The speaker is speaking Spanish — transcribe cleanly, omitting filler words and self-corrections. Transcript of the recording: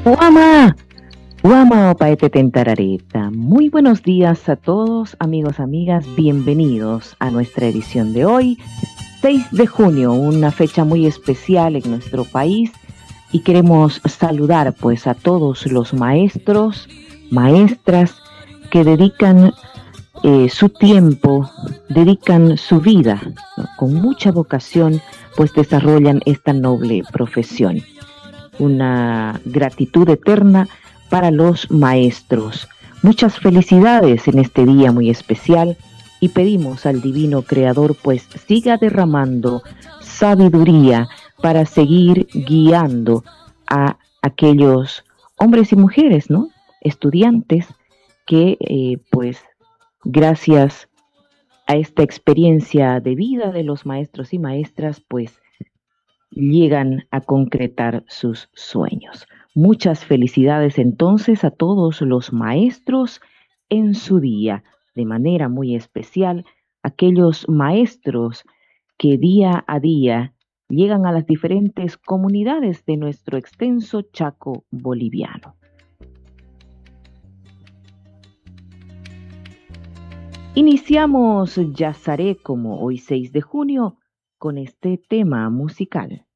Guama, Guama Opaete Tentarareta. Muy buenos días a todos, amigos, amigas. Bienvenidos a nuestra edición de hoy, 6 de junio, una fecha muy especial en nuestro país. Y queremos saludar pues a todos los maestros, maestras que dedican su tiempo, dedican su vida, ¿no? Con mucha vocación, pues desarrollan esta noble profesión. Una gratitud eterna para los maestros. Muchas felicidades en este día muy especial y pedimos al Divino Creador pues siga derramando sabiduría para seguir guiando a aquellos hombres y mujeres, ¿no? Estudiantes que pues gracias a esta experiencia de vida de los maestros y maestras pues llegan a concretar sus sueños. Muchas felicidades entonces a todos los maestros en su día, de manera muy especial aquellos maestros que día a día llegan a las diferentes comunidades de nuestro extenso Chaco boliviano. Iniciamos Yazaré como hoy 6 de junio con este tema musical.